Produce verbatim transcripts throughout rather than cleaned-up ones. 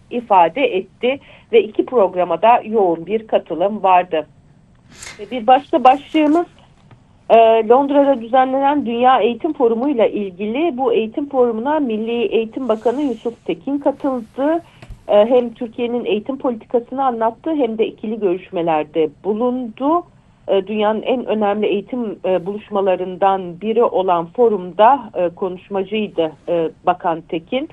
ifade etti ve iki programa da yoğun bir katılım vardı. Bir başka başlığımız Londra'da düzenlenen Dünya Eğitim Forumu ile ilgili. Bu eğitim forumuna Milli Eğitim Bakanı Yusuf Tekin katıldı. Hem Türkiye'nin eğitim politikasını anlattı hem de ikili görüşmelerde bulundu. Dünyanın en önemli eğitim buluşmalarından biri olan forumda konuşmacıydı Bakan Tekin.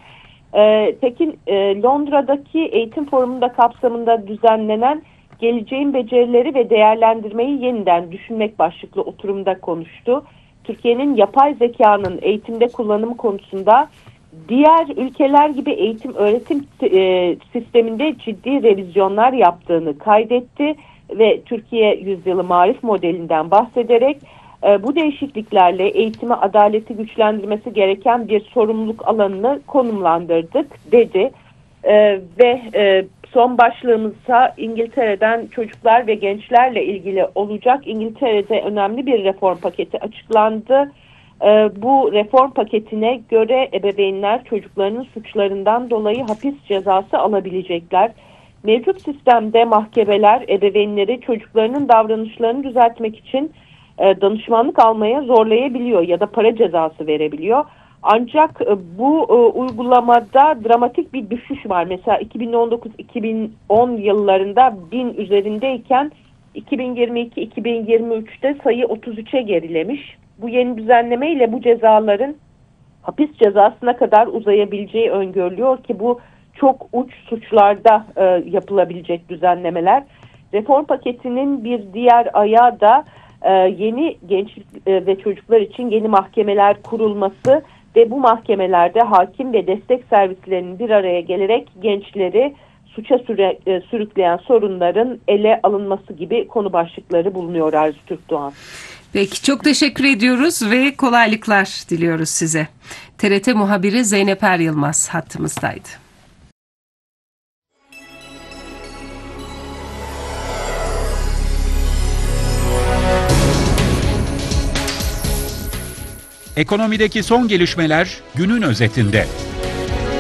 Tekin, Londra'daki eğitim forumunda kapsamında düzenlenen Geleceğin Becerileri ve Değerlendirmeyi Yeniden Düşünmek başlıklı oturumda konuştu. Türkiye'nin yapay zekanın eğitimde kullanımı konusunda diğer ülkeler gibi eğitim öğretim e, sisteminde ciddi revizyonlar yaptığını kaydetti ve Türkiye Yüzyılı Marif modelinden bahsederek e, bu değişikliklerle eğitimi adaleti güçlendirmesi gereken bir sorumluluk alanını konumlandırdık dedi. E, ve e, son başlığımızsa İngiltere'den çocuklar ve gençlerle ilgili olacak. İngiltere'de önemli bir reform paketi açıklandı. Ee, bu reform paketine göre ebeveynler çocuklarının suçlarından dolayı hapis cezası alabilecekler. Mevcut sistemde mahkemeler ebeveynleri çocuklarının davranışlarını düzeltmek için e, danışmanlık almaya zorlayabiliyor ya da para cezası verebiliyor. Ancak e, bu e, uygulamada dramatik bir düşüş var. Mesela iki bin on dokuz iki bin on yıllarında bin üzerindeyken iki bin yirmi iki iki bin yirmi üçte sayı otuz üçe gerilemiş. Bu yeni düzenleme ile bu cezaların hapis cezasına kadar uzayabileceği öngörülüyor ki bu çok uç suçlarda e, yapılabilecek düzenlemeler. Reform paketinin bir diğer ayağı da e, yeni gençlik e, ve çocuklar için yeni mahkemeler kurulması ve bu mahkemelerde hakim ve destek servislerinin bir araya gelerek gençleri suça süre, e, sürükleyen sorunların ele alınması gibi konu başlıkları bulunuyor Arzu Türkdoğan. Peki, çok teşekkür ediyoruz ve kolaylıklar diliyoruz size. T R T muhabiri Zeynep Er Yılmaz hattımızdaydı. Ekonomideki son gelişmeler günün özetinde.